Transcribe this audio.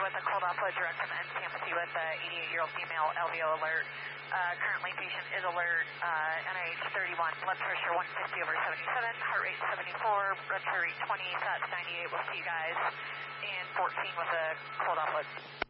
with a cold offload direct from NCMC with a 88-year-old female LVO alert. Currently patient is alert, NIH 31, blood pressure 150 over 77, heart rate 74, respiratory rate 20, SATS 98. We'll see you guys in 14 with a cold offload.